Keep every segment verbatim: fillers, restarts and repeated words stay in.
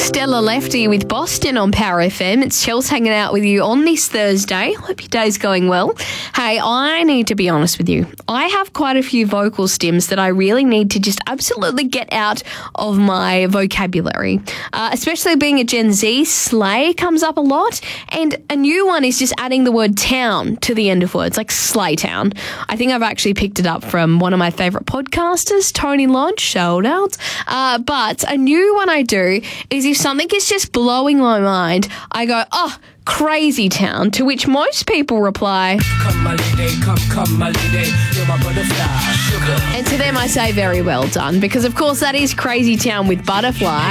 Stella Lefty with Boston on Power F M. It's Chels hanging out with you on this Thursday. Hope your day's going well. Hey, I need to be honest with you. I have quite a few vocal stims that I really need to just absolutely get out of my vocabulary. Uh, especially being a Gen Z, slay comes up a lot. And a new one is just adding the word town to the end of words, like Slaytown. I think I've actually picked it up from one of my favourite podcasters, Tony Lodge, shout out. Uh, but a new one I do is if something is just blowing my mind, I go, oh, crazy town, to which most people reply, come my lady, come, come my lady, you're my butterfly, sugar. And to them I say, very well done, because of course that is Crazy Town with Butterfly.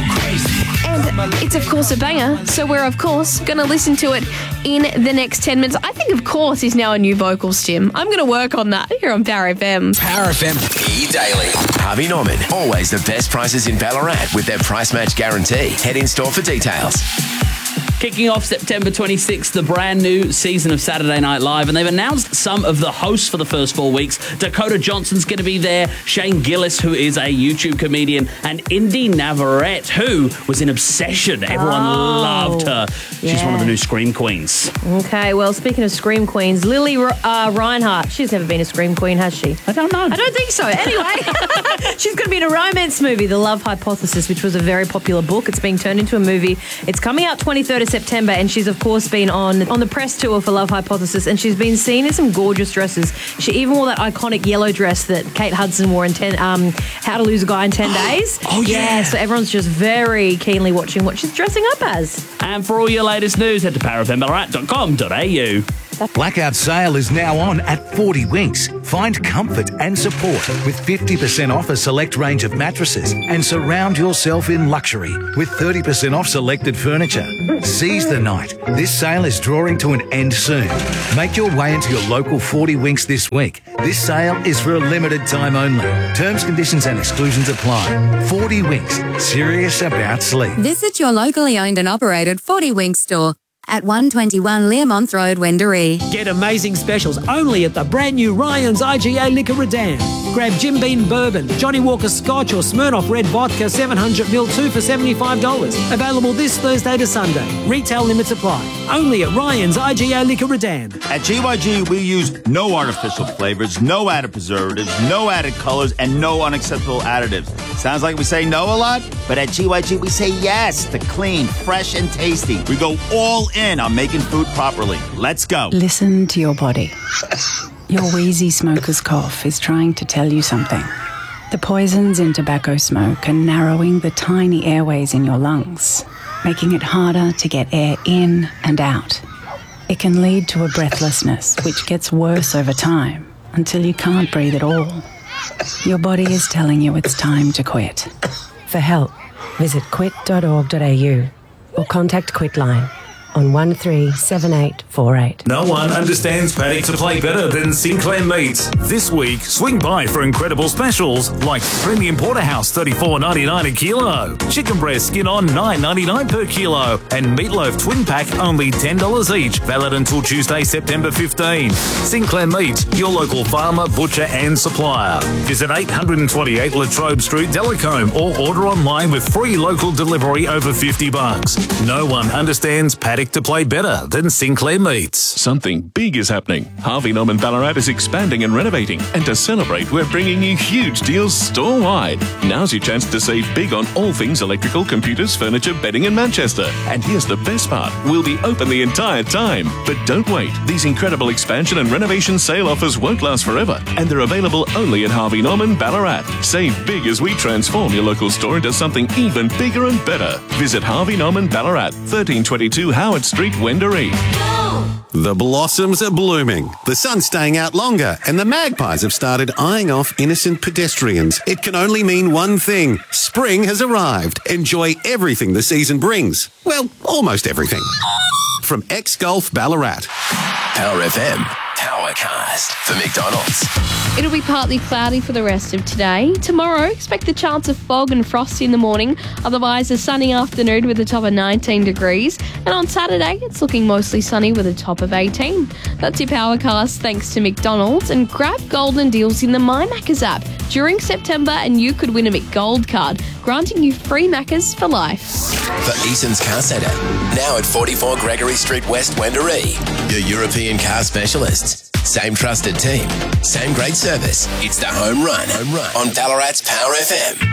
And it's of course a banger, so we're of course going to listen to it in the next ten minutes. I think of course is now a new vocal stim. I'm going to work on that here on Power F M. Power F M E-Daily. Harvey Norman, always the best prices in Ballarat with their price match guarantee. Head in store for details. Kicking off September twenty-sixth, the brand new season of Saturday Night Live, and they've announced some of the hosts for the first four weeks. Dakota Johnson's going to be there, Shane Gillis, who is a YouTube comedian, and Indy Navarrete, who was in Obsession. Everyone oh, loved her. She's yeah. one of the new Scream Queens. Okay, well, speaking of Scream Queens, Lily uh, Reinhart, she's never been a Scream Queen, has she? I don't know. I don't think so. Anyway, she's going to be in a romance movie, The Love Hypothesis, which was a very popular book. It's being turned into a movie. It's coming out twenty-third of September, and she's of course been on on the press tour for Love Hypothesis, and she's been seen in some gorgeous dresses. She even wore that iconic yellow dress that Kate Hudson wore in ten, um, How to Lose a Guy in ten Days. Oh yeah. yeah, so everyone's just very keenly watching what she's dressing up as. And for all your latest news, head to power f m ballarat dot com dot a u. Blackout sale is now on at forty Winks. Find comfort and support with fifty percent off a select range of mattresses and surround yourself in luxury with thirty percent off selected furniture. Seize the night. This sale is drawing to an end soon. Make your way into your local forty Winks this week. This sale is for a limited time only. Terms, conditions and exclusions apply. forty Winks. Serious about sleep. Visit your locally owned and operated forty Winks store at one twenty-one Learmonth Road, Wendouree. Get amazing specials only at the brand new Ryan's I G A Liquor Redan. Grab Jim Beam Bourbon, Johnny Walker Scotch or Smirnoff Red Vodka seven hundred milliliters two for seventy-five dollars. Available this Thursday to Sunday. Retail limits apply. Only at Ryan's I G A Liquor Redan. At G Y G, we use no artificial flavors, no added preservatives, no added colors, and no unacceptable additives. Sounds like we say no a lot, but at G Y G, we say yes to clean, fresh, and tasty. We go all in on making food properly. Let's go. Listen to your body. Your wheezy smoker's cough is trying to tell you something. The poisons in tobacco smoke are narrowing the tiny airways in your lungs, making it harder to get air in and out. It can lead to a breathlessness, which gets worse over time until you can't breathe at all. Your body is telling you it's time to quit. For help, visit quit dot org dot a u or contact Quitline on one three seven eight four eight. No one understands paddock to play better than Sinclair Meats. This week, swing by for incredible specials like Premium Porterhouse thirty-four ninety-nine a kilo, chicken breast skin on nine ninety-nine per kilo, and meatloaf twin pack only ten dollars each, valid until Tuesday, September fifteenth. Sinclair Meats, your local farmer, butcher and supplier. Visit eight twenty-eight Latrobe Street, Delacombe, or order online with free local delivery over fifty bucks. No one understands paddock to play better than Sinclair Meats. Something big is happening. Harvey Norman Ballarat is expanding and renovating, and to celebrate, we're bringing you huge deals store-wide. Now's your chance to save big on all things electrical, computers, furniture, bedding in Manchester. And here's the best part, we'll be open the entire time. But don't wait, these incredible expansion and renovation sale offers won't last forever, and they're available only at Harvey Norman Ballarat. Save big as we transform your local store into something even bigger and better. Visit Harvey Norman Ballarat, thirteen twenty-two Howard Street, Wendouree. The blossoms are blooming, the sun's staying out longer, and the magpies have started eyeing off innocent pedestrians. It can only mean one thing. Spring has arrived. Enjoy everything the season brings. Well, almost everything. From X-Golf Ballarat. Power F M. Powercast for McDonald's. It'll be partly cloudy for the rest of today. Tomorrow, expect the chance of fog and frost in the morning. Otherwise, a sunny afternoon with a top of nineteen degrees. And on Saturday, it's looking mostly sunny with a top of eighteen. That's your Powercast thanks to McDonald's. And grab golden deals in the My Maccas app during September and you could win a McGold card, granting you free Maccas for life. for Eason's Car Centre. Now at forty-four Gregory Street West, Wendouree. Your European car specialists. Same trusted team. Same great service. It's the home run, home run on Ballarat's Power F M.